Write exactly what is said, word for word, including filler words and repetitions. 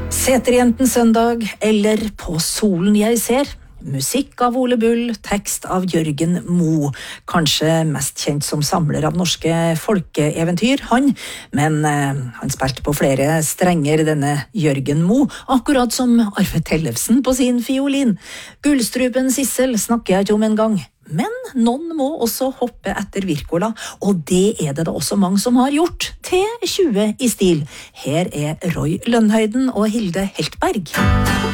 Seterjenten søndag, eller På solen jeg ser. Musikk av Ole Bull, tekst av Jørgen Moe. Kanskje mest kjent som samler av norske folkeeventyr, han. Men eh, han spilte på flere strenger, denne Jørgen Moe, akkurat som Arve Tellefsen på sin fiolin. Gullstrupen Sissel snakker jeg ikke om en gang. Men noen må også hoppe etter Wirkola, og det er det da også mange som har gjort, til tjue i stil. Her er Roy Lønnhøyden og Hilde Heltberg.